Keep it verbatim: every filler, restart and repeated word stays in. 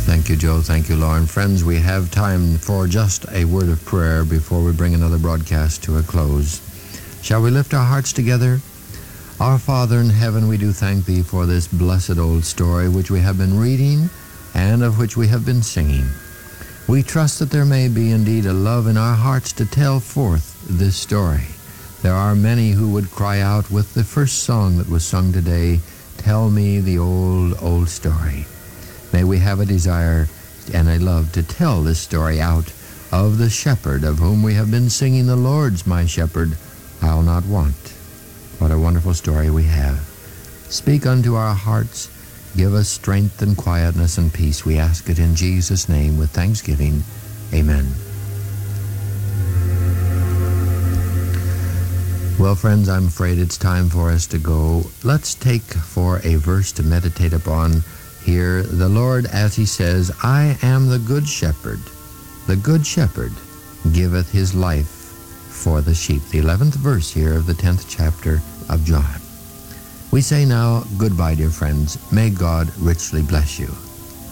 Thank you, Joe. Thank you, Lauren. Friends, we have time for just a word of prayer before we bring another broadcast to a close. Shall we lift our hearts together? Our Father in heaven, we do thank Thee for this blessed old story which we have been reading and of which we have been singing. We trust that there may be indeed a love in our hearts to tell forth this story. There are many who would cry out with the first song that was sung today, "Tell me the old, old story." May we have a desire and a love to tell this story out of the shepherd of whom we have been singing, "The Lord's my shepherd, I'll not want." What a wonderful story we have. Speak unto our hearts. Give us strength and quietness and peace. We ask it in Jesus' name with thanksgiving. Amen. Well, friends, I'm afraid it's time for us to go. Let's take for a verse to meditate upon here the Lord as He says, "I am the good shepherd. The good shepherd giveth his life for the sheep." The eleventh verse here of the tenth chapter of John. We say now goodbye, dear friends. May God richly bless you.